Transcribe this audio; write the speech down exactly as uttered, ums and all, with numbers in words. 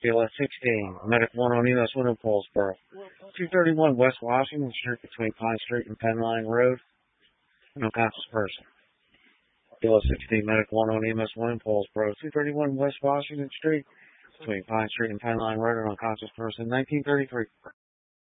B L S sixteen, Medic one on E M S one in Paulsboro. two thirty-one West Washington Street between Pine Street and Penn Line Road. An unconscious person. B L S sixteen, Medic one on E M S one in Paulsboro. two thirty-one West Washington Street between Pine Street and Penn Line Road. An unconscious person. nineteen thirty-three.